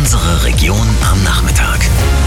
Unsere Region am Nachmittag.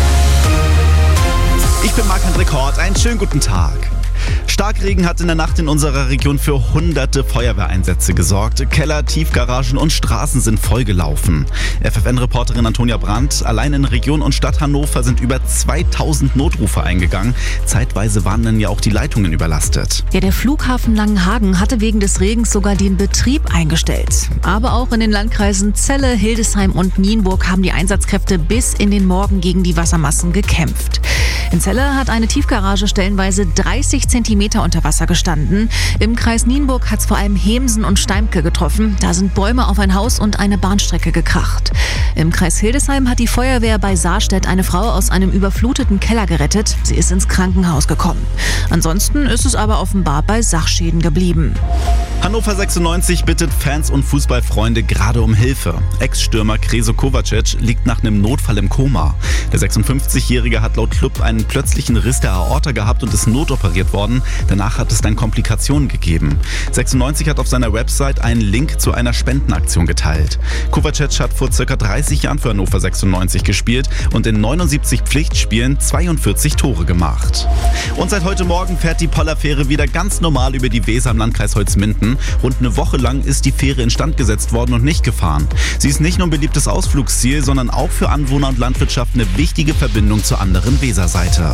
Ich bin Marc-André Kort, einen schönen guten Tag. Starkregen hat in der Nacht in unserer Region für hunderte Feuerwehreinsätze gesorgt. Keller, Tiefgaragen und Straßen sind vollgelaufen. FFN-Reporterin Antonia Brandt: Allein in Region und Stadt Hannover sind über 2000 Notrufe eingegangen. Zeitweise waren dann ja auch die Leitungen überlastet. Ja, der Flughafen Langenhagen hatte wegen des Regens sogar den Betrieb eingestellt. Aber auch in den Landkreisen Celle, Hildesheim und Nienburg haben die Einsatzkräfte bis in den Morgen gegen die Wassermassen gekämpft. In Celle hat eine Tiefgarage stellenweise 30 Zentimeter unter Wasser gestanden. Im Kreis Nienburg hat es vor allem Hemsen und Steimke getroffen. Da sind Bäume auf ein Haus und eine Bahnstrecke gekracht. Im Kreis Hildesheim hat die Feuerwehr bei Saarstedt eine Frau aus einem überfluteten Keller gerettet. Sie ist ins Krankenhaus gekommen. Ansonsten ist es aber offenbar bei Sachschäden geblieben. Hannover 96 bittet Fans und Fußballfreunde gerade um Hilfe. Ex-Stürmer Krešo Kovacic liegt nach einem Notfall im Koma. Der 56-Jährige hat laut Club einen plötzlichen Riss der Aorta gehabt und ist notoperiert worden. Danach hat es dann Komplikationen gegeben. 96 hat auf seiner Website einen Link zu einer Spendenaktion geteilt. Kovacic hat vor ca. 30 Jahren für Hannover 96 gespielt und in 79 Pflichtspielen 42 Tore gemacht. Und seit heute Morgen fährt die Pollerfähre wieder ganz normal über die Weser im Landkreis Holzminden. Rund eine Woche lang ist die Fähre instand gesetzt worden und nicht gefahren. Sie ist nicht nur ein beliebtes Ausflugsziel, sondern auch für Anwohner und Landwirtschaft eine wichtige Verbindung zur anderen Weserseite.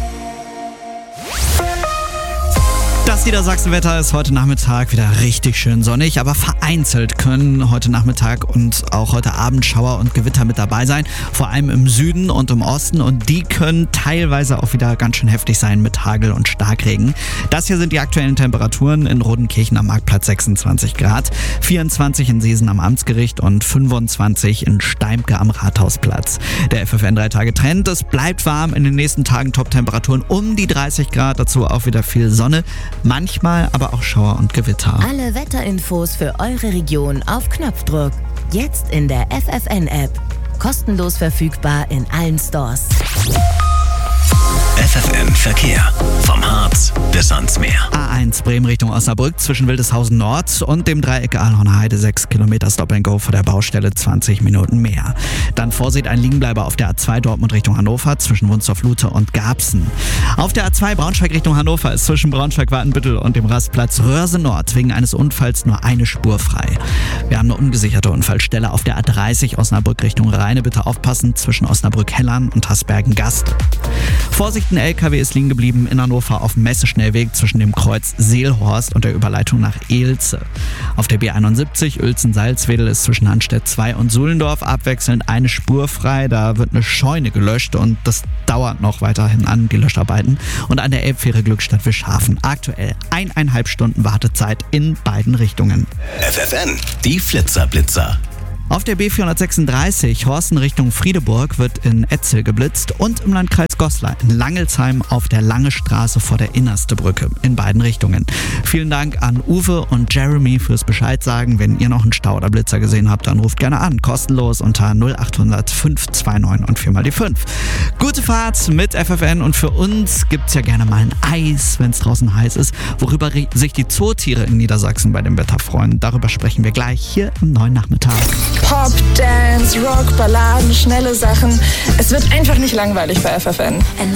Das Niedersachsenwetter ist heute Nachmittag wieder richtig schön sonnig, aber vereinzelt können heute Nachmittag und auch heute Abend Schauer und Gewitter mit dabei sein, vor allem im Süden und im Osten, und die können teilweise auch wieder ganz schön heftig sein mit Hagel und Starkregen. Das hier sind die aktuellen Temperaturen: in Rodenkirchen am Marktplatz 26 Grad, 24 in Seesen am Amtsgericht und 25 in Steimke am Rathausplatz. Der FFN 3-Tage-Trend: es bleibt warm, in den nächsten Tagen Top-Temperaturen um die 30 Grad, dazu auch wieder viel Sonne. Manchmal aber auch Schauer und Gewitter. Alle Wetterinfos für eure Region auf Knopfdruck. Jetzt in der FFN-App. Kostenlos verfügbar in allen Stores. FFN Verkehr. Vom Harz bis ans Meer. A1 Bremen Richtung Osnabrück zwischen Wildeshausen Nord und dem Dreieck Aalhorner Heide 6 Kilometer Stop and Go vor der Baustelle, 20 Minuten mehr. Dann Vorsicht, ein Liegenbleiber auf der A2 Dortmund Richtung Hannover zwischen Wunstorf-Lute und Garbsen. Auf der A2 Braunschweig Richtung Hannover ist zwischen Braunschweig-Wartenbüttel und dem Rastplatz Röhrse Nord wegen eines Unfalls nur eine Spur frei. Wir haben eine ungesicherte Unfallstelle auf der A30 Osnabrück Richtung Rheine. Bitte aufpassen zwischen Osnabrück-Hellern und Hasbergen-Gast. Vorsicht, ein LKW ist liegen geblieben in Hannover auf dem Messeschnellweg zwischen dem Kreuz Seelhorst und der Überleitung nach Ehlze. Auf der B71 Uelzen-Salzwedel ist zwischen Hanstedt 2 und Suhlendorf abwechselnd eine Spur frei. Da wird eine Scheune gelöscht und das dauert noch weiterhin an, die Löscharbeiten. Und an der Elbfähre Glückstadt-Wischhafen aktuell 1,5 Stunden Wartezeit in beiden Richtungen. FFN, die Flitzer-Blitzer. Auf der B436 Horsten Richtung Friedeburg wird in Etzel geblitzt und im Landkreis Goslar in Langelsheim auf der Lange Straße vor der Innerste Brücke in beiden Richtungen. Vielen Dank an Uwe und Jeremy fürs Bescheid sagen. Wenn ihr noch einen Stau oder Blitzer gesehen habt, dann ruft gerne an. Kostenlos unter 0800 529 und 4 mal die 5. Gute Fahrt mit FFN, und für uns gibt's ja gerne mal ein Eis, wenn es draußen heiß ist, worüber sich die Zootiere in Niedersachsen bei dem Wetter freuen. Darüber sprechen wir gleich hier im neuen Nachmittag. Pop, Dance, Rock, Balladen, schnelle Sachen. Es wird einfach nicht langweilig bei FFN.